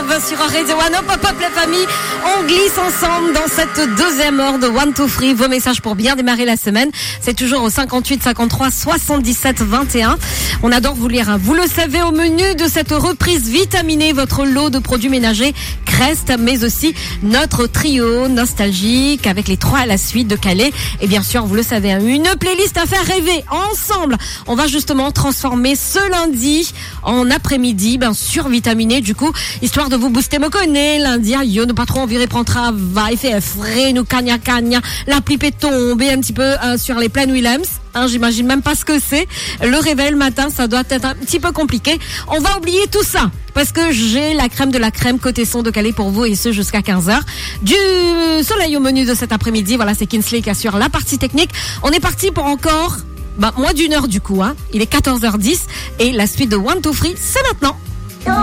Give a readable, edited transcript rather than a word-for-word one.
Love sur Radio One. Hop, hop, hop, la famille. On glisse ensemble dans cette deuxième heure de One to Free. Vos messages pour bien démarrer la semaine. C'est toujours au 58 53 77 21. On adore vous lire. Vous le savez, au menu de cette reprise vitaminée, votre lot de produits ménagers Crest, mais aussi notre trio nostalgique avec les 3 à la suite de Calais. Et bien sûr, vous le savez, une playlist à faire rêver ensemble. On va justement transformer ce lundi en après-midi, survitaminé, du coup, histoire de vous booster. Me connaît, lundi, aïe, ne pas trop envirer, prendre travail, fait frais, nous cagna, la pluie peut tomber un petit peu sur les plaines Williams. J'imagine même pas ce que c'est. Le réveil le matin, ça doit être un petit peu compliqué. On va oublier tout ça parce que j'ai la crème de la crème côté son de Calais pour vous et ce jusqu'à 15h. Du soleil au menu de cet après-midi. Voilà, c'est Kinsley qui assure la partie technique. On est parti pour encore moins d'une heure du coup. Il est 14h10 et la suite de One to Free, c'est maintenant.